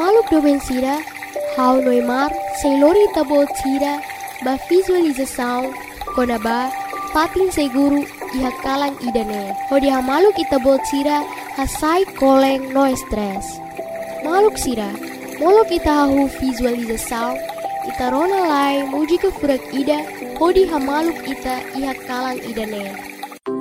maluk doben sira, hau noimar, seilori tabot sira, ba visualização, konaba, patin seguru, iha kalang idane. Hodi ha maluk itabot sira, hasai koleng no stress. Maluk sira, molok ita hahu visualização, ita rona lai muji ke furak ida, hodi ha maluk ita iha kalang idane.